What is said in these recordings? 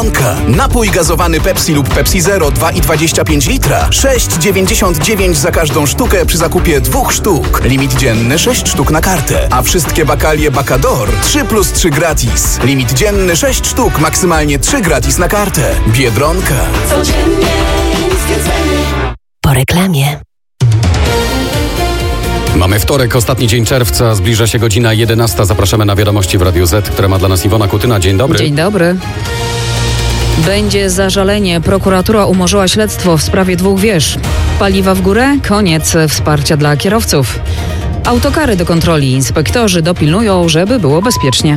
Napój gazowany Pepsi lub Pepsi Zero 2,25 litra 6,99 za każdą sztukę przy zakupie 2 sztuk. Limit dzienny 6 sztuk na kartę, a wszystkie bakalie Bacador 3+3 gratis. Limit dzienny 6 sztuk, maksymalnie 3 gratis na kartę. Biedronka. Codziennie zwiedzenie. Po reklamie. Mamy wtorek, ostatni dzień czerwca, zbliża się godzina 11. Zapraszamy na wiadomości w Radiu Z, które ma dla nas Iwona Kutyna. Dzień dobry. Dzień dobry. Będzie zażalenie. Prokuratura umorzyła śledztwo w sprawie 2 wież. Paliwa w górę? Koniec wsparcia dla kierowców. Autokary do kontroli. Inspektorzy dopilnują, żeby było bezpiecznie.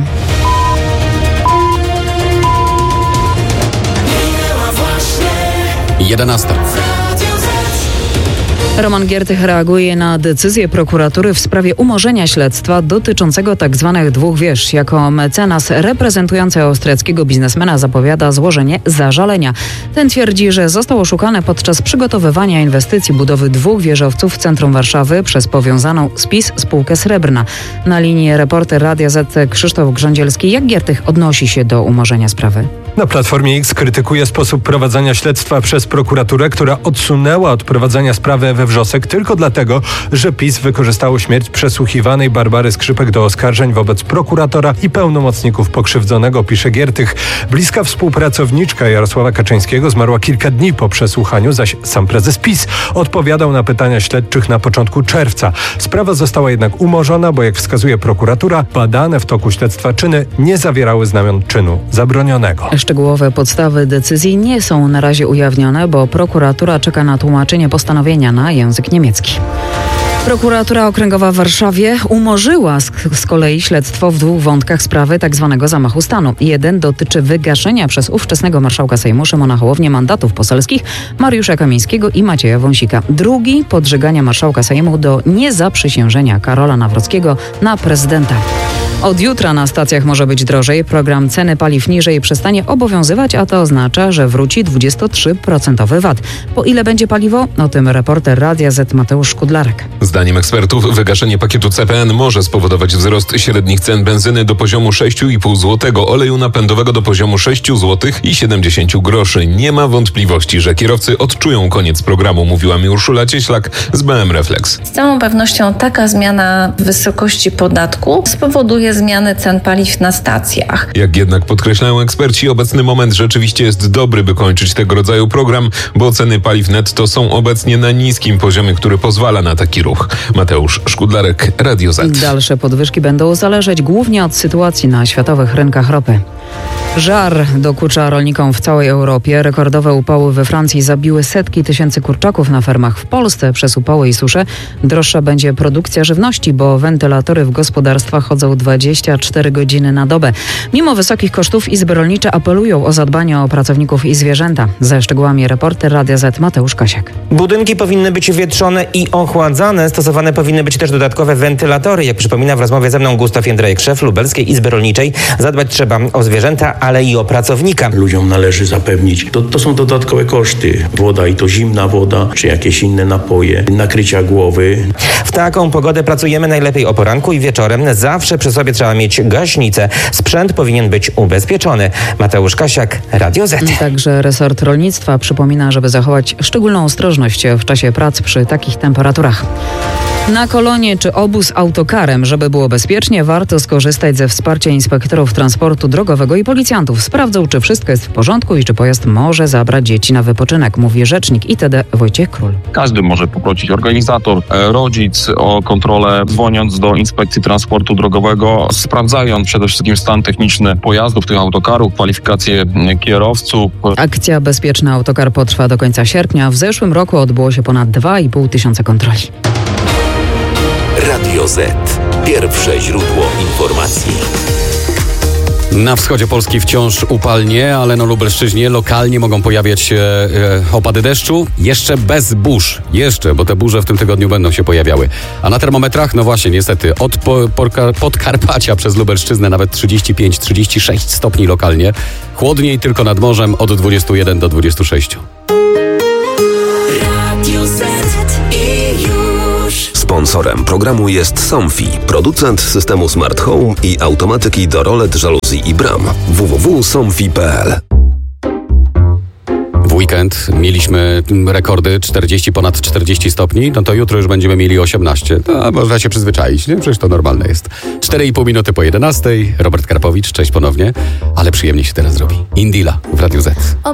Minęła właśnie 11. Roman Giertych reaguje na decyzję prokuratury w sprawie umorzenia śledztwa dotyczącego tzw. 2 wież. Jako mecenas reprezentujący austriackiego biznesmena zapowiada złożenie zażalenia. Ten twierdzi, że został oszukany podczas przygotowywania inwestycji budowy 2 wieżowców w centrum Warszawy przez powiązaną z PiS spółkę Srebrna. Na linii reporter Radia Z Krzysztof Grządzielski. Jak Giertych odnosi się do umorzenia sprawy? Na Platformie X krytykuje sposób prowadzenia śledztwa przez prokuraturę, która odsunęła od prowadzenia sprawy we wrzosek tylko dlatego, że PiS wykorzystało śmierć przesłuchiwanej Barbary Skrzypek do oskarżeń wobec prokuratora i pełnomocników pokrzywdzonego, pisze Giertych. Bliska współpracowniczka Jarosława Kaczyńskiego zmarła kilka dni po przesłuchaniu, zaś sam prezes PiS odpowiadał na pytania śledczych na początku czerwca. Sprawa została jednak umorzona, bo jak wskazuje prokuratura, badane w toku śledztwa czyny nie zawierały znamion czynu zabronionego. Szczegółowe podstawy decyzji nie są na razie ujawnione, bo prokuratura czeka na tłumaczenie postanowienia na język niemiecki. Prokuratura Okręgowa w Warszawie umorzyła z kolei śledztwo w 2 wątkach sprawy tzw. zamachu stanu. Jeden dotyczy wygaszenia przez ówczesnego marszałka Sejmu Szymona Hołownię mandatów poselskich Mariusza Kamińskiego i Macieja Wąsika. Drugi podżegania marszałka Sejmu do niezaprzysiężenia Karola Nawrockiego na prezydenta. Od jutra na stacjach może być drożej. Program ceny paliw niżej przestanie obowiązywać, a to oznacza, że wróci 23% VAT. Po ile będzie paliwo? O tym reporter Radia Z Mateusz Szkudlarek. Zdaniem ekspertów wygaszenie pakietu CPN może spowodować wzrost średnich cen benzyny do poziomu 6,5 zł, oleju napędowego do poziomu 6 zł i 70 groszy. Nie ma wątpliwości, że kierowcy odczują koniec programu, mówiła mi Urszula Cieślak z BM Reflex. Z całą pewnością taka zmiana wysokości podatku spowoduje zmianę cen paliw na stacjach. Jak jednak podkreślają eksperci, obecny moment rzeczywiście jest dobry, by kończyć tego rodzaju program, bo ceny paliw netto są obecnie na niskim poziomie, który pozwala na taki ruch. Mateusz Szkudlarek, Radio Z. Dalsze podwyżki będą zależeć głównie od sytuacji na światowych rynkach ropy. Żar dokucza rolnikom w całej Europie. Rekordowe upały we Francji zabiły setki tysięcy kurczaków na fermach. W Polsce przez upały i susze droższa będzie produkcja żywności, bo wentylatory w gospodarstwach chodzą 24 godziny na dobę. Mimo wysokich kosztów izby rolnicze apelują o zadbanie o pracowników i zwierzęta. Ze szczegółami reporter Radia Z Mateusz Kasiak. Budynki powinny być wietrzone i ochładzane. Stosowane powinny być też dodatkowe wentylatory. Jak przypomina w rozmowie ze mną Gustaw Jędrejek, szef Lubelskiej Izby Rolniczej, zadbać trzeba o zwierzęta, ale i o pracownika. Ludziom należy zapewnić, to są dodatkowe koszty. Woda i to zimna woda, czy jakieś inne napoje, nakrycia głowy. W taką pogodę pracujemy najlepiej o poranku i wieczorem. Zawsze przy sobie trzeba mieć gaśnicę. Sprzęt powinien być ubezpieczony. Mateusz Kasiak, Radio Z. Także resort rolnictwa przypomina, żeby zachować szczególną ostrożność w czasie prac przy takich temperaturach. Na kolonie czy obóz autokarem, żeby było bezpiecznie, warto skorzystać ze wsparcia inspektorów transportu drogowego i policjantów. Sprawdzą, czy wszystko jest w porządku i czy pojazd może zabrać dzieci na wypoczynek, mówi rzecznik ITD Wojciech Król. Każdy może poprosić organizator, rodzic o kontrolę, dzwoniąc do Inspekcji Transportu Drogowego, sprawdzając przede wszystkim stan techniczny pojazdów, tych autokarów, kwalifikacje kierowców. Akcja Bezpieczny Autokar potrwa do końca sierpnia. W zeszłym roku odbyło się ponad 2,5 tysiąca kontroli. Radio Z. Pierwsze źródło informacji. Na wschodzie Polski wciąż upalnie, ale na Lubelszczyźnie lokalnie mogą pojawiać się opady deszczu. Jeszcze bez burz. Bo te burze w tym tygodniu będą się pojawiały. A na termometrach, no właśnie, niestety, od Podkarpacia przez Lubelszczyznę nawet 35-36 stopni lokalnie. Chłodniej tylko nad morzem od 21 do 26. Radio Z i już. Sponsorem programu jest Somfy, producent systemu Smart Home i automatyki do rolet, żaluzji i bram. www.somfy.pl mieliśmy rekordy 40, ponad 40 stopni, no to jutro już będziemy mieli 18. To można się przyzwyczaić, nie? Przecież to normalne jest. 4,5 minuty po 11. Robert Karpowicz, cześć ponownie. Ale przyjemnie się teraz robi. Indila w Radiu Z.